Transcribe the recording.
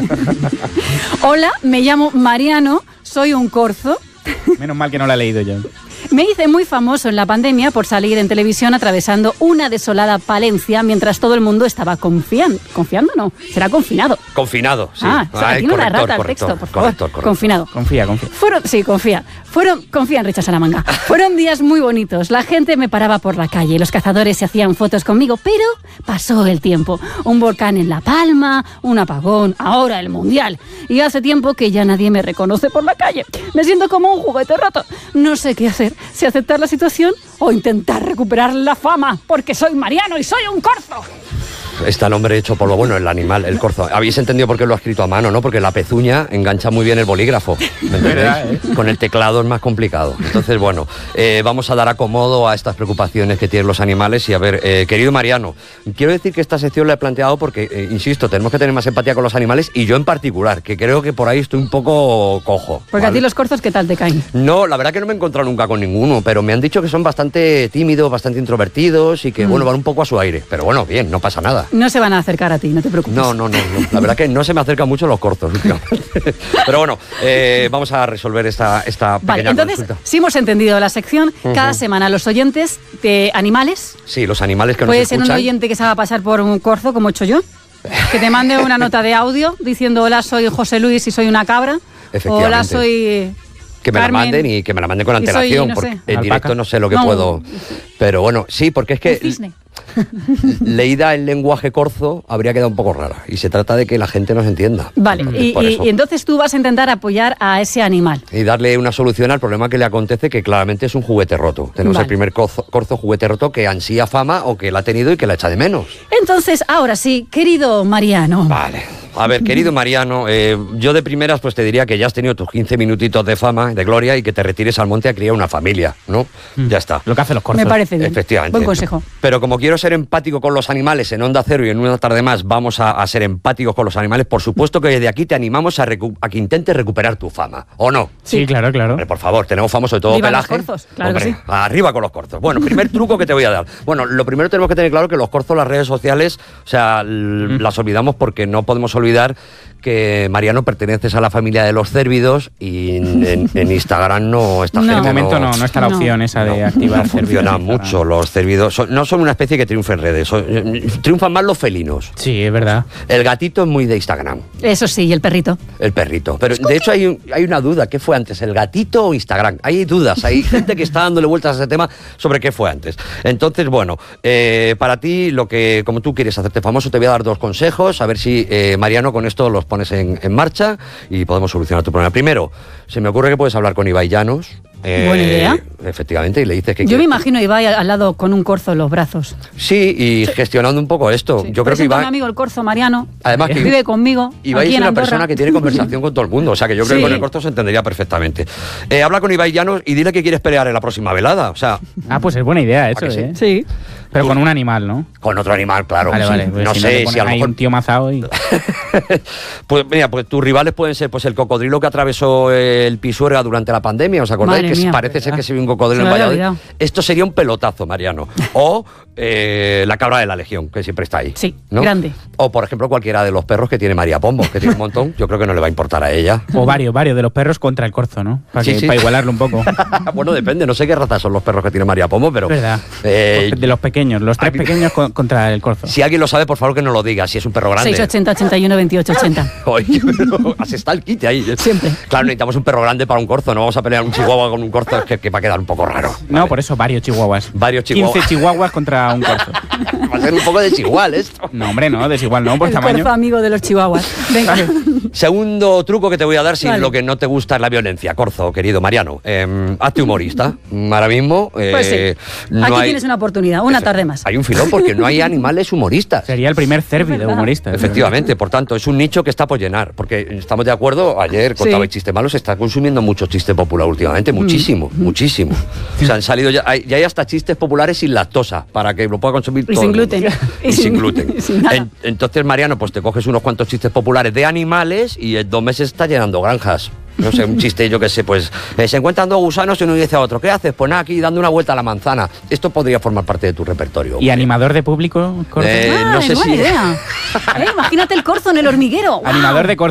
Hola, me llamo Mariano, soy un corzo. Menos mal que no la he leído yo. Me hice muy famoso en la pandemia por salir en televisión atravesando una desolada Palencia mientras todo el mundo estaba confiando. ¿Confiando no? Será confinado. Confinado, sí. Aquí no la rata el texto, por favor. Correcto. Confinado. Confía. Confía en Richard Salamanca. Fueron días muy bonitos. La gente me paraba por la calle. Los cazadores se hacían fotos conmigo, pero pasó el tiempo. Un volcán en La Palma, un apagón, ahora el Mundial. Y hace tiempo que ya nadie me reconoce por la calle. Me siento como un juguete roto. No sé qué hacer. Si aceptar la situación o intentar recuperar la fama, porque soy Mariano y soy un corzo. Está el hombre hecho polvo. Bueno, el animal, el corzo. Habéis entendido por qué lo ha escrito a mano, ¿no? Porque la pezuña engancha muy bien el bolígrafo. ¿Me entendéis? Con el teclado es más complicado. Entonces, bueno, vamos a dar acomodo a estas preocupaciones que tienen los animales. Y a ver, querido Mariano, quiero decir que esta sección la he planteado porque, insisto, tenemos que tener más empatía con los animales y yo en particular, que creo que por ahí estoy un poco cojo. Porque ¿vale? A ti los corzos, ¿qué tal te caen? No, la verdad que no me he encontrado nunca con ninguno, pero me han dicho que son bastante tímidos, bastante introvertidos y que, bueno, van un poco a su aire. Pero bueno, bien, no pasa nada. No se van a acercar a ti, no te preocupes. No. La verdad que no se me acercan mucho los corzos últimamente. Pero bueno, vamos a resolver esta pequeña entonces, consulta. Si hemos entendido la sección, cada semana los oyentes de animales... Sí, los animales que nos escuchan. Puede ser un oyente que se haga pasar por un corzo, como he hecho yo, que te mande una nota de audio diciendo hola, soy José Luis y soy una cabra. Efectivamente. Hola, soy... Que me Carmen, la manden y que me la manden con antelación, no porque sé. en Alpaca. directo no sé lo que puedo. Pero bueno, sí, porque es que leída en lenguaje corzo habría quedado un poco rara. Y se trata de que la gente nos entienda. Vale, y entonces tú vas a intentar apoyar a ese animal. Y darle una solución al problema que le acontece, que claramente es un juguete roto. Tenemos el primer corzo juguete roto que ansía fama o que la ha tenido y que la echa de menos. Entonces, ahora sí, querido Mariano. Vale. A ver, querido Mariano, yo de primeras pues te diría que ya has tenido tus 15 minutitos de fama, de gloria, y que te retires al monte a criar una familia, ¿no? Ya está. Lo que hacen los corzos. Me parece bien. Efectivamente. Buen consejo. Pero como quiero ser empático con los animales en Onda Cero y en una tarde más vamos a ser empáticos con los animales, por supuesto que desde aquí te animamos a que intentes recuperar tu fama, ¿o no? Sí, claro. Hombre, por favor, tenemos fama sobre todo ¡Viva pelaje. los corzos! Claro. Hombre, que sí. Arriba con los corzos. Bueno, primer truco que te voy a dar. Bueno, lo primero tenemos que tener claro que los corzos, las redes sociales, o sea, las olvidamos porque no podemos olvidar que Mariano perteneces a la familia de los cérvidos y en Instagram no está En el momento no está la opción esa de activar cérvidos. Funciona mucho los cérvidos. No son una especie que triunfe en redes. Triunfan más los felinos. Sí, es verdad. El gatito es muy de Instagram. Eso sí, y el perrito. El perrito. Pero de hecho hay una duda. ¿Qué fue antes, el gatito o Instagram? Hay dudas. Hay gente que está dándole vueltas a ese tema sobre qué fue antes. Entonces, bueno, para ti, como tú quieres hacerte famoso, te voy a dar 2 consejos. A ver si, Mariano, con esto los pones en marcha y podemos solucionar tu problema. Primero, se me ocurre que puedes hablar con Ibai Llanos. Buena idea. Efectivamente, y le dices que... Yo me imagino a Ibai al lado con un corzo en los brazos. Sí, y gestionando un poco esto. Sí. Yo creo que Ibai... mi amigo el corzo Mariano, además que vive conmigo. Ibai aquí es en una Andorra. persona que tiene conversación con todo el mundo. O sea, que yo creo que con el corzo se entendería perfectamente. Habla con Ibai Llanos y dile que quieres pelear en la próxima velada. O sea... pues es buena idea eso, sí? Sí. Pero con un animal, ¿no? Con otro animal, claro. Vale. Pues no sé si a lo hay mejor... un tío mazao y... Pues mira, pues tus rivales pueden ser pues el cocodrilo que atravesó el Pisuerga durante la pandemia. ¿Os acordáis? Madre Que mía, parece ser que se vio un cocodrilo en Valladolid. Esto sería un pelotazo, Mariano. O la cabra de la Legión, que siempre está ahí. Sí, ¿no? grande. O, por ejemplo, cualquiera de los perros que tiene María Pombo, que tiene un montón. Yo creo que no le va a importar a ella. O varios de los perros contra el corzo, ¿no? Para igualarlo un poco. Bueno, depende. No sé qué raza son los perros que tiene María Pombo, pero... verdad. De los pequeños, los 3 pequeños contra el corzo. Si alguien lo sabe, por favor que nos lo diga, si es un perro grande. 680, 81, 28, 80. Oye, pero está el quite ahí. Siempre. Claro, necesitamos un perro grande para un corzo. No vamos a pelear un chihuahua con un corzo, es que va a quedar un poco raro. No, vale. Por eso varios chihuahuas. 15 chihuahuas contra un corzo. Va a ser un poco desigual esto. No, hombre, no, desigual no, por el tamaño. El corzo amigo de los chihuahuas. Venga. Segundo truco que te voy a dar si lo que no te gusta es la violencia, corzo, querido Mariano. Hazte humorista. Ahora mismo... pues sí. Aquí tienes una oportunidad, una tarde más. Hay un filón porque no hay animales humoristas. Sería el primer cérvido humorista. Efectivamente, por tanto, es un nicho que está por llenar. Porque estamos de acuerdo, ayer contaba el chiste malo, se está consumiendo mucho chiste popular últimamente, muchísimo. O sea, han salido ya hay hasta chistes populares sin lactosa, para que lo pueda consumir todo. Y sin gluten. Y sin gluten. Sin nada. Entonces, Mariano, pues te coges unos cuantos chistes populares de animales y en 2 meses está llenando granjas. No sé, un chiste, yo qué sé, pues se encuentran 2 gusanos y uno dice a otro, ¿qué haces? Pues nada, aquí dando una vuelta a la manzana. Esto podría formar parte de tu repertorio. ¿Y animador de público? No sé buena si... idea. Imagínate el corzo en el hormiguero. Animador de corzo.